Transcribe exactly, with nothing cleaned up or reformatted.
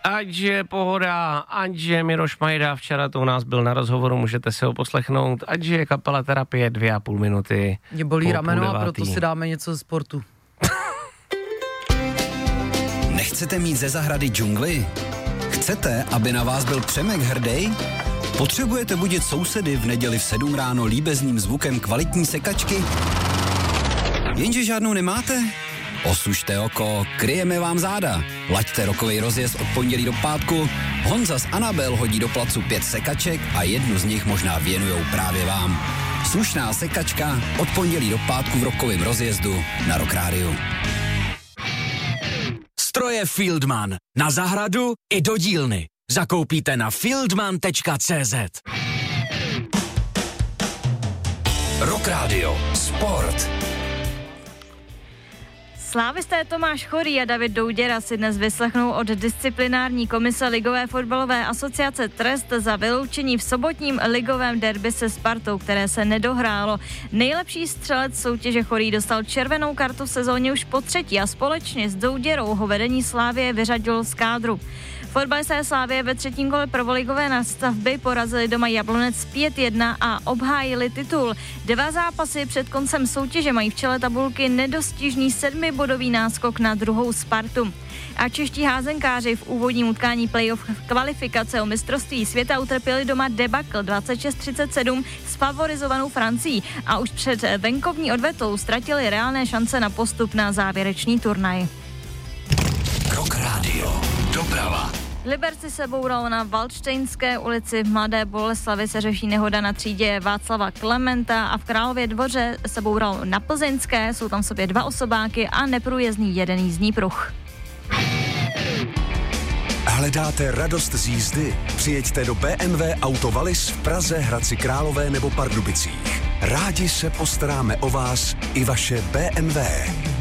Ať je pohoda, ať je Miroš Majda, včera to u nás byl na rozhovoru, můžete si ho poslechnout, ať je kapela Terapie dvě a půl minuty. Mě bolí rameno a proto si dáme něco ze sportu. Nechcete mít ze zahrady džungli? Chcete, aby na vás byl Přemek hrdej? Potřebujete budit sousedy v neděli v sedm ráno líbezným zvukem kvalitní sekačky? Jenže žádnou nemáte? Osušte oko, kryjeme vám záda. Laďte rokovej rozjezd od pondělí do pátku. Honza s Anabel hodí do placu pět sekaček a jednu z nich možná věnujou právě vám. Slušná sekačka od pondělí do pátku v rokovém rozjezdu na Rock Rádiu. Stroje Fieldman. Na zahradu i do dílny. Zakoupíte na fieldman tečka cé zet. Rock Radio. Sport. Slávisté Tomáš Chorý a David Douděra si dnes vyslechnou od disciplinární komise Ligové fotbalové asociace trest za vyloučení v sobotním ligovém derby se Spartou, které se nedohrálo. Nejlepší střelec soutěže Chorý dostal červenou kartu v sezóně už po třetí a společně s Douděrou ho vedení Slavie vyřadilo z kádru. Fotbalisté Slavie ve třetím kole prvoligové nastavby porazili doma Jablonec pět jedna a obhájili titul. Dva zápasy před koncem soutěže mají v čele tabulky nedostižný sedmibodový náskok na druhou Spartu. A čeští házenkáři v úvodním utkání playoff kvalifikace o mistrovství světa utrpěli doma debakl dvacet šest třicet sedm s favorizovanou Francií a už před venkovní odvetou ztratili reálné šance na postup na závěrečný turnaj. Rock Radio. Doprava. V Liberci se bouralo na Valdštejnské ulici, v Mladé Boleslavi se řeší nehoda na třídě Václava Klementa a v Králově Dvoře se bouralo na Plzeňské, jsou tam v sobě dva osobáky a neprůjezdný jeden jízdní pruh. Hledáte radost z jízdy? Přijeďte do bé em vé Auto Wallis v Praze, Hradci Králové nebo Pardubicích. Rádi se postaráme o vás i vaše bé em vé.